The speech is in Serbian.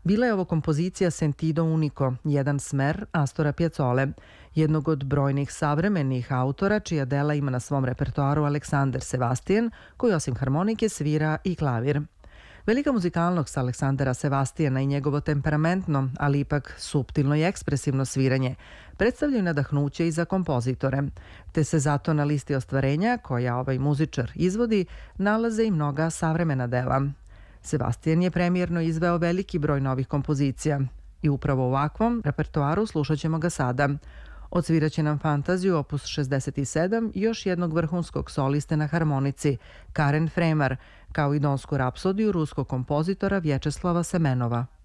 Bila je ovo kompozicija Sentido Unico, jedan smer Astora Piazzole, jednog od brojnih savremenih autora čija dela ima na svom repertoaru Aleksander Sebastian, koji osim harmonike svira i klavir. Velika muzikalnost Aleksandara Sevastijana i njegovo temperamentno, ali ipak suptilno i ekspresivno sviranje predstavljaju nadahnuće i za kompozitore, te se zato na listi ostvarenja koja ovaj muzičar izvodi nalaze i mnoga savremena dela. Sebastian je premijerno izveo veliki broj novih kompozicija i upravo u ovakvom repertoaru slušat ćemo ga sada. Odsviraće nam fantaziju opus 67 i još jednog vrhunskog soliste na harmonici, Karen Fremar, kao i donsku rapsodiju ruskog kompozitora Vječeslava Semenova.